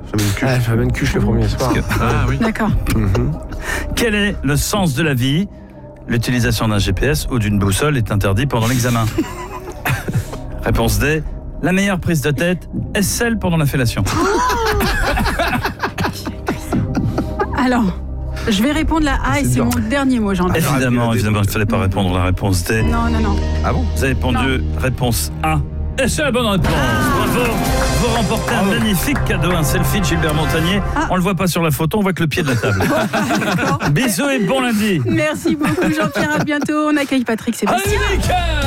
Je mets une cuche le premier soir. Oui. D'accord. Quel est le sens de la vie ? L'utilisation d'un GPS ou d'une boussole est interdit pendant l'examen. Réponse D. La meilleure prise de tête est celle pendant la fellation. Alors, je vais répondre la A et c'est mon dernier mot, Jean. Évidemment, il ne fallait pas répondre la réponse D. Non. Ah bon ? Vous avez répondu réponse A. Et c'est la bonne réponse. Bravo. Vous remportez un magnifique cadeau, un selfie de Gilbert Montagnier. On le voit pas sur la photo, on voit que le pied de la table. Bisous et bon lundi. Merci beaucoup, Jean-Pierre. À bientôt. On accueille Patrick Sébastien. Allez,